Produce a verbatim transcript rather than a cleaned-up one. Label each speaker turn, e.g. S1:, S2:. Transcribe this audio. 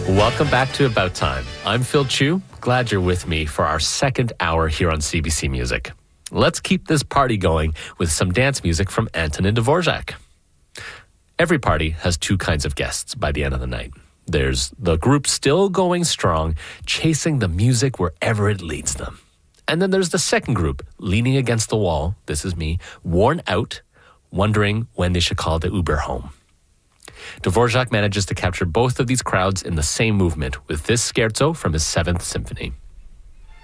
S1: Welcome back to About Time. I'm Phil Chu. Glad you're with me for our second hour here on C B C Music. Let's keep this party going with some dance music from Antonin Dvorak. Every party has two kinds of guests by the end of the night. There's the group still going strong, chasing the music wherever it leads them. And then there's the second group, leaning against the wall, this is me, worn out, wondering when they should call the Uber home. Dvorak manages to capture both of these crowds in the same movement with this scherzo from his seventh symphony.